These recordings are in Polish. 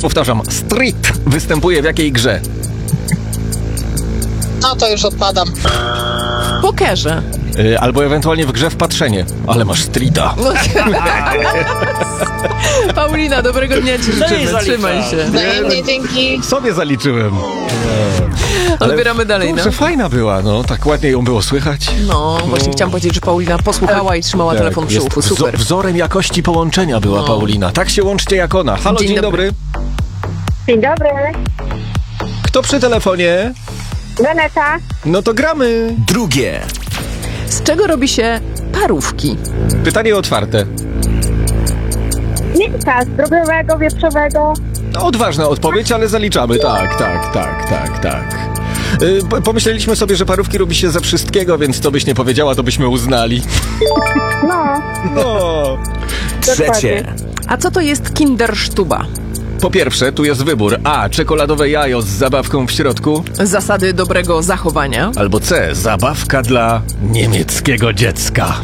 powtarzam, street występuje w jakiej grze? No to już odpadam. W pokerze. Albo ewentualnie w grze w patrzenie. Ale masz streeta. Paulina, dobrego dnia ci życzymy. Trzymaj się. Wzajemnie, dzięki. Sobie zaliczyłem. Odbieramy dalej, no. Kurczę, fajna była, no. Tak ładnie ją było słychać. No, właśnie chciałam powiedzieć, że Paulina posłuchała i trzymała telefon przy uchu. Super. Wzorem jakości połączenia była Paulina. Tak się łączcie jak ona. Halo, dzień dobry. Dzień dobry. Kto przy telefonie? Renata. No to gramy. Drugie. Z czego robi się parówki? Pytanie otwarte. Mięsa zdrowego, wieprzowego. Odważna odpowiedź, ale zaliczamy. Tak. Pomyśleliśmy sobie, że parówki robi się ze wszystkiego, więc to byś nie powiedziała, to byśmy uznali. No. No. Trzecie. A co to jest Kindersztuba? Po pierwsze, tu jest wybór. A. Czekoladowe jajo z zabawką w środku. Zasady dobrego zachowania. Albo C. Zabawka dla niemieckiego dziecka.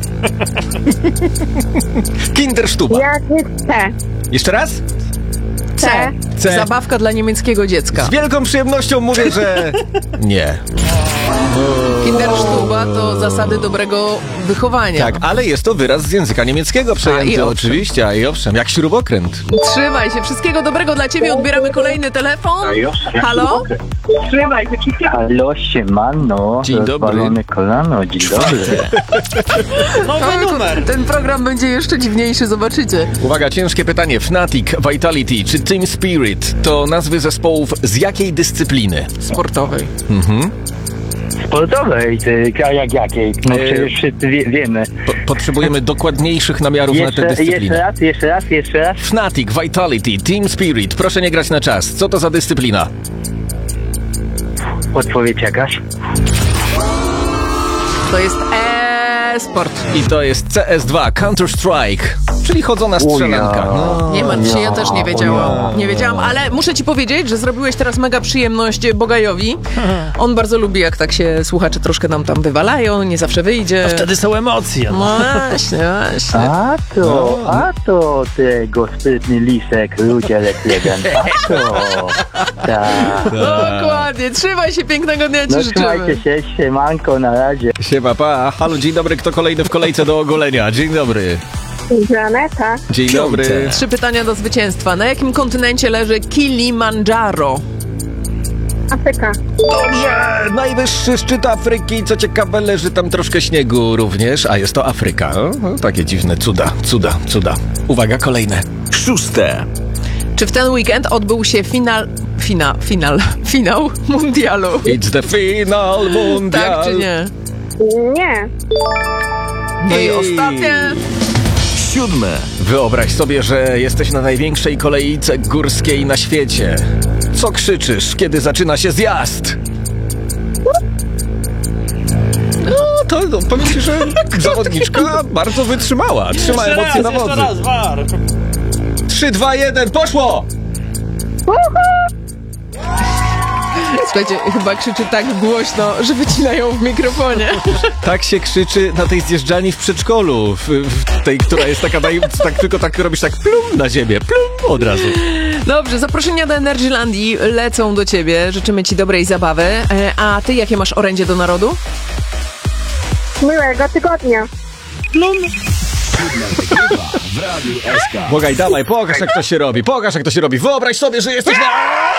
Kindersztuba. Jakie C? Jeszcze raz? C. C. Zabawka dla niemieckiego dziecka. Z wielką przyjemnością mówię, że nie. Kindersztuba to zasady dobrego wychowania. Tak, ale jest to wyraz z języka niemieckiego przejęty, i owszem. oczywiście, i owszem, jak śrubokręt. Trzymaj się. Wszystkiego dobrego dla ciebie. Odbieramy kolejny telefon. Halo? Halo, siemano. Dzień dobry. Rozwalone kolano, dzień dobry. Nowy numer. Ten program będzie jeszcze dziwniejszy, zobaczycie. Uwaga, ciężkie pytanie. Fnatic, Vitality czy Team Spirit to nazwy zespołów z jakiej dyscypliny? Sportowej. Sportowej, a jak jakiej? No przecież wszyscy wiemy. Potrzebujemy dokładniejszych namiarów na tę dyscyplinę. Jeszcze raz. Fnatic, Vitality, Team Spirit. Proszę nie grać na czas. Co to za dyscyplina? Odpowiedź jakaś? To jest e-sport. I to jest CS2, Counter-Strike, czyli chodzona strzelanka. No. Nie martw się, ja też nie wiedziałam. Nie wiedziałam, ale muszę ci powiedzieć, że zrobiłeś teraz mega przyjemność Bogajowi. On bardzo lubi, jak tak się słuchacze troszkę nam tam wywalają, nie zawsze wyjdzie. Wtedy są emocje. No właśnie. A to tego sprytny lisek, rudzielek jeden. A to. Tak. Dokładnie. Trzymaj się, pięknego dnia ci No życzymy. trzymajcie się, siemanko, na razie. Siema, pa. Halo, dzień dobry, kto kolejny w kolejce do ogolenia? Dzień dobry. Renata. Dzień dobry. 3 pytania do zwycięstwa. Na jakim kontynencie leży Kilimandżaro? Afryka. Dobrze, najwyższy szczyt Afryki, co ciekawe, leży tam troszkę śniegu również, a jest to Afryka. No, takie dziwne cuda. Uwaga, kolejne. Szóste. Czy w ten weekend odbył się finał mundialu? It's the final mundial. Tak czy nie? Nie. No i ostatnie. Siódme. Wyobraź sobie, że jesteś na największej kolejce górskiej na świecie. Co krzyczysz, kiedy zaczyna się zjazd? No, to powiem ci, że zawodniczka bardzo wytrzymała. Trzyma emocje na wodzy. 3, 2, 1, poszło! Słuchajcie, chyba krzyczy tak głośno, że wycinają w mikrofonie. Tak się krzyczy na tej zjeżdżalni w przedszkolu, w tej, która jest taka, tylko tak robisz tak plum na ziemię, plum od razu. Dobrze, zaproszenia do Energylandii lecą do ciebie. Życzymy ci dobrej zabawy. A ty jakie masz orędzie do narodu? Miłego tygodnia. Bogaj, dawaj, pokaż jak to się robi, Wyobraź sobie, że jesteś na...